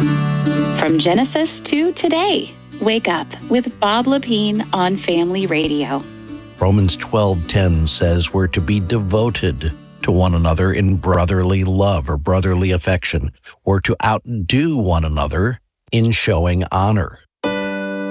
From Genesis to today, wake up with Bob Lepine on Family Radio. Romans 12:10 says we're to be devoted to one another in brotherly love or brotherly affection, or to outdo one another in showing honor.